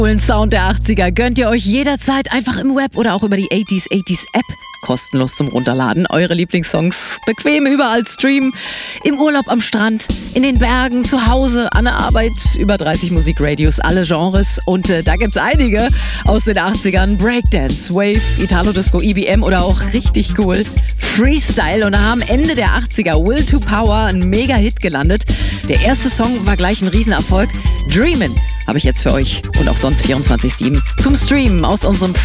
coolen Sound der 80er gönnt ihr euch jederzeit einfach im Web oder auch über die 80s App. Kostenlos zum Runterladen. Eure Lieblingssongs bequem überall streamen. Im Urlaub am Strand, in den Bergen, zu Hause, an der Arbeit. Über 30 Musikradios, alle Genres. Und da gibt's einige aus den 80ern. Breakdance, Wave, Italo-Disco, EBM oder auch richtig cool Freestyle. Und da haben Ende der 80er Will to Power ein Mega-Hit gelandet. Der erste Song war gleich ein Riesenerfolg. Dreamin' habe ich jetzt für euch und auch sonst 24/7 zum Streamen aus unserem